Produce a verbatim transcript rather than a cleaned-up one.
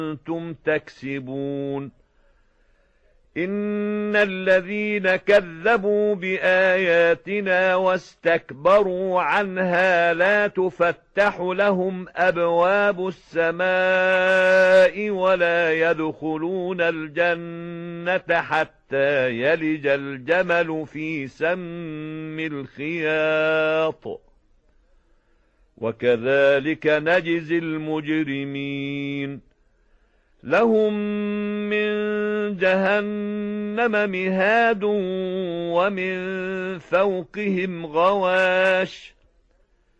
كنتم تكسبون إن الذين كذبوا بآياتنا واستكبروا عنها لا تفتح لهم أبواب السماء ولا يدخلون الجنة حتى يلج الجمل في سم الخياط وكذلك نجزي المجرمين لهم من جهنم مهاد ومن فوقهم غواش